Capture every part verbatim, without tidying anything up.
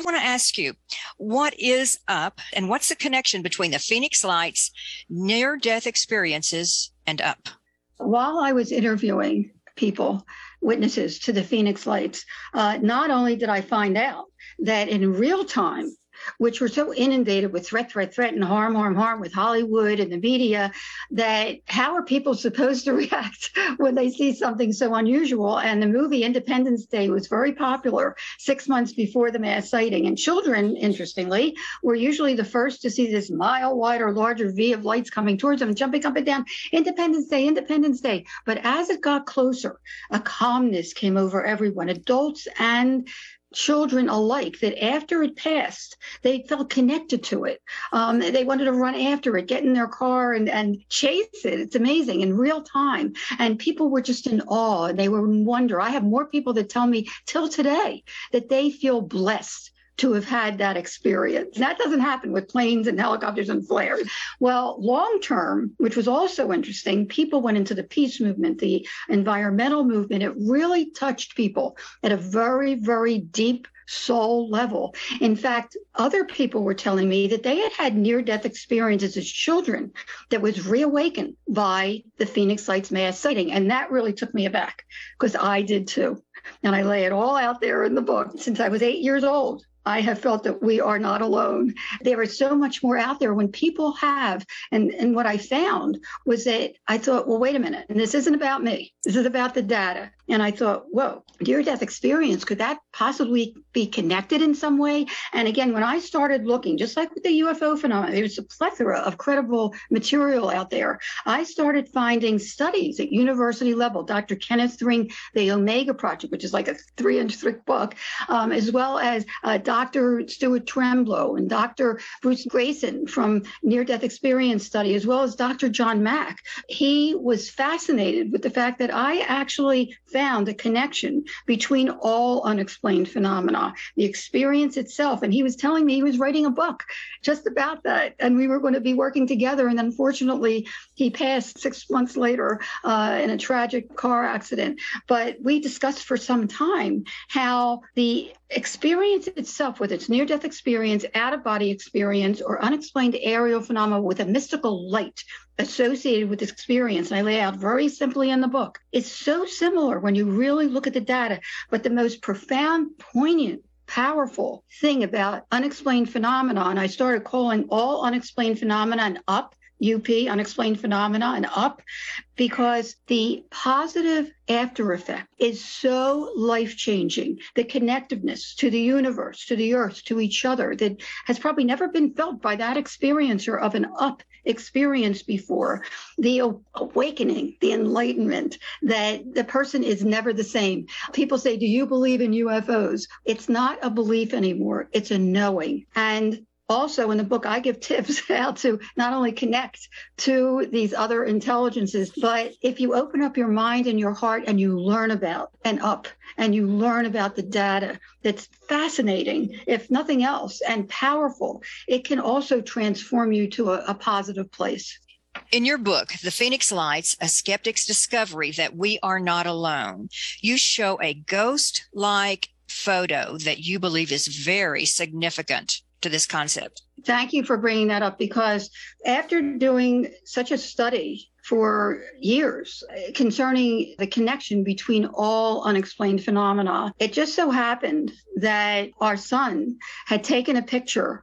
want to ask you, what is UP and what's the connection between the Phoenix Lights near-death experiences and UP? While I was interviewing people, witnesses to the Phoenix Lights, uh, not only did I find out that in real time, which were so inundated with threat, threat, threat, and harm, harm, harm with Hollywood and the media, that how are people supposed to react when they see something so unusual? And the movie Independence Day was very popular six months before the mass sighting. And children, interestingly, were usually the first to see this mile wide or larger V of lights coming towards them, jumping up and down, Independence Day, Independence Day. But as it got closer, a calmness came over everyone, adults and children alike, that after it passed, they felt connected to it. Um, they wanted to run after it, get in their car and, and chase it. It's amazing in real time. And people were just in awe. They were in wonder. I have more people that tell me till today that they feel blessed to have had that experience. That doesn't happen with planes and helicopters and flares. Well, long term, which was also interesting, people went into the peace movement, the environmental movement. It really touched people at a very, very deep soul level. In fact, other people were telling me that they had had near-death experiences as children that was reawakened by the Phoenix Lights mass sighting. And that really took me aback, because I did too. And I lay it all out there in the book. Since I was eight years old, I have felt that we are not alone. There is so much more out there when people have, and, and what I found was that I thought, well, wait a minute, and this isn't about me. This is about the data. And I thought, whoa, near-death experience, could that possibly be connected in some way? And again, when I started looking, just like with the U F O phenomenon, there's a plethora of credible material out there. I started finding studies at university level. Doctor Kenneth Ring, the Omega Project, which is like a three-inch thick book, um, as well as uh, Doctor Stuart Tremblow and Doctor Bruce Grayson from Near-Death Experience Study, as well as Doctor John Mack. He was fascinated with the fact that I actually found a connection between all unexplained phenomena, the experience itself. And he was telling me he was writing a book just about that. And we were going to be working together. And unfortunately, he passed six months later uh, in a tragic car accident. But we discussed for some time how the experience itself, whether it's near-death experience, out-of-body experience, or unexplained aerial phenomena with a mystical light associated with this experience, and I lay out very simply in the book, it's so similar when you really look at the data. But the most profound, poignant, powerful thing about unexplained phenomena, and I started calling all unexplained phenomena an UP, U P, unexplained phenomena, and UP, because the positive after effect is so life-changing. The connectiveness to the universe, to the earth, to each other, that has probably never been felt by that experiencer of an UP experience before. The awakening, the enlightenment, that the person is never the same. People say, do you believe in U F Os? It's not a belief anymore. It's a knowing. And also, in the book, I give tips how to not only connect to these other intelligences, but if you open up your mind and your heart and you learn about an UP and you learn about the data, that's fascinating, if nothing else, and powerful, it can also transform you to a, a positive place. In your book, The Phoenix Lights, A Skeptic's Discovery That We Are Not Alone, you show a ghost-like photo that you believe is very significant to this concept. Thank you for bringing that up, because after doing such a study for years concerning the connection between all unexplained phenomena, it just so happened that our son had taken a picture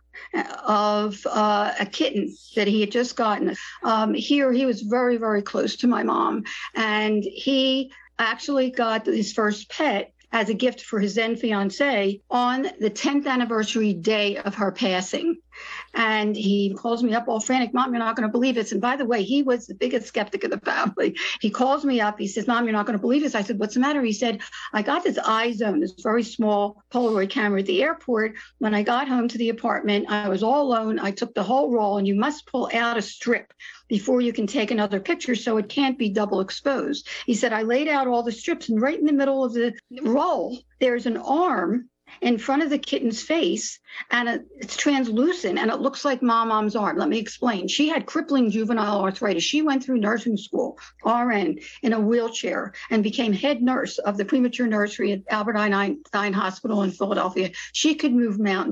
of uh, a kitten that he had just gotten. Um, here, he was very, very close to my mom, and he actually got his first pet as a gift for his then fiance on the tenth anniversary day of her passing. And he calls me up all frantic, Mom, you're not going to believe this. And by the way, he was the biggest skeptic of the family. He calls me up. He says, Mom, you're not going to believe this. I said, what's the matter? He said, I got this iZone, this very small Polaroid camera at the airport. When I got home to the apartment, I was all alone. I took the whole roll, and you must pull out a strip before you can take another picture, so it can't be double exposed. He said, I laid out all the strips, and right in the middle of the roll, there's an arm in front of the kitten's face, and it, it's translucent, and it looks like Mom-Mom's arm. Let me explain. She had crippling juvenile arthritis. She went through nursing school, R N, in a wheelchair, and became head nurse of the premature nursery at Albert Einstein Hospital in Philadelphia. She could move mountains.